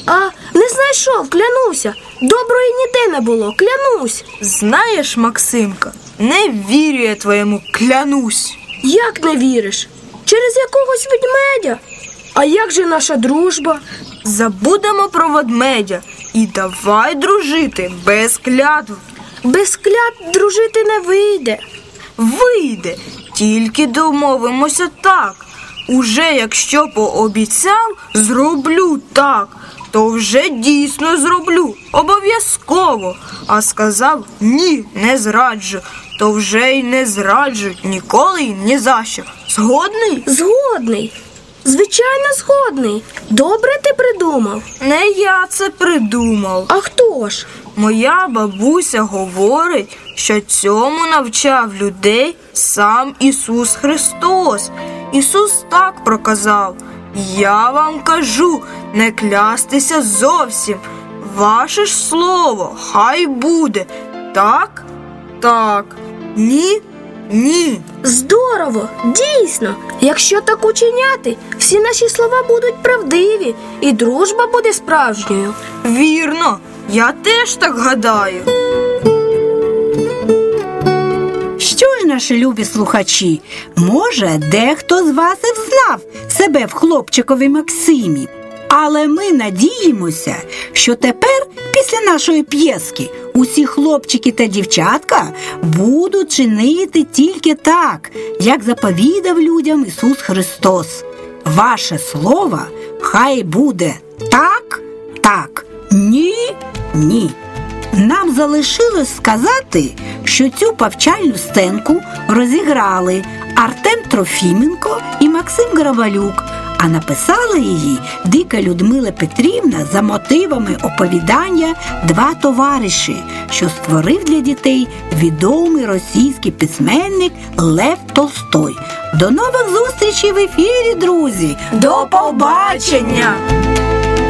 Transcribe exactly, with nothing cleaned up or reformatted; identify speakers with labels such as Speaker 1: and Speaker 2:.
Speaker 1: А, не знайшов, клянуся. Доброї ніде не було, клянусь.
Speaker 2: Знаєш, Максимка, не вірю я твоєму клянусь.
Speaker 1: Як не віриш? Через якогось ведмедя? А як же наша дружба?
Speaker 2: Забудемо про ведмедя і давай дружити без клятв.
Speaker 1: Без клятв дружити не вийде.
Speaker 2: Вийде, тільки домовимося так. Уже якщо пообіцяв, зроблю так, то вже дійсно зроблю, обов'язково. А сказав ні, не зраджу, то вже й не зраджу ніколи й ні за що. Згодний?
Speaker 1: Згодний. Звичайно, згодний. Добре ти придумав.
Speaker 2: Не я це придумав.
Speaker 1: А хто ж?
Speaker 2: Моя бабуся говорить, що цьому навчав людей сам Ісус Христос. Ісус так проказав: я вам кажу, не клястися зовсім. Ваше ж слово хай буде. Так? Так. Ні? Ні.
Speaker 1: Здорово, дійсно. Якщо так учиняти, всі наші слова будуть правдиві і дружба буде справжньою.
Speaker 2: Вірно, я теж так гадаю.
Speaker 3: Що ж, наші любі слухачі, може, дехто з вас і взнав себе в хлопчикові Максимі. Але ми надіємося, що тепер, після нашої п'єски, усі хлопчики та дівчатка будуть чинити тільки так, як заповідав людям Ісус Христос. Ваше слово хай буде так, так, ні, ні. Нам залишилось сказати, що цю повчальну сценку розіграли Артем Трофіменко і Максим Гравалюк, а написала її Дика Людмила Петрівна за мотивами оповідання «Два товариші», що створив для дітей відомий російський письменник Лев Толстой. До нових зустрічей в ефірі, друзі!
Speaker 2: До побачення!